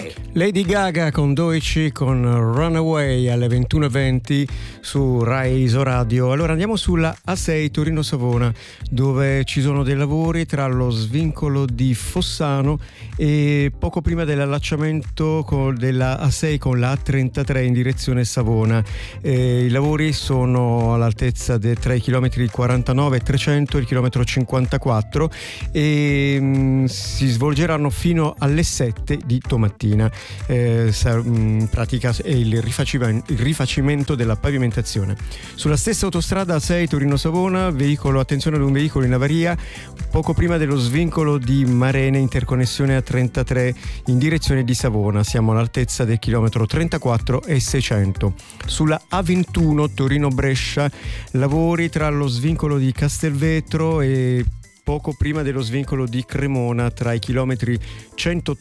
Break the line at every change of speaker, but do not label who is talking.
Runaway.
Lady Gaga con Doici con Runaway alle 21:20 su Rai Isoradio. Allora andiamo sulla A6 Torino-Savona, dove ci sono dei lavori tra lo svincolo di Fossano e poco prima dell'allacciamento della A6 con la A33 in direzione Savona. I lavori sono all'altezza tra i chilometri 49 e 300 e il chilometro 54 e si svolgeranno fino alle 7 di domattina. In pratica è il rifacimento della pavimentazione. Sulla stessa autostrada A6 Torino-Savona, attenzione ad un veicolo in avaria poco prima dello svincolo di Marene, interconnessione A33 in direzione di Savona. Siamo all'altezza del chilometro 34 e 600. Sulla A21 Torino-Brescia, lavori tra lo svincolo di Castelvetro e poco prima dello svincolo di Cremona tra i chilometri 180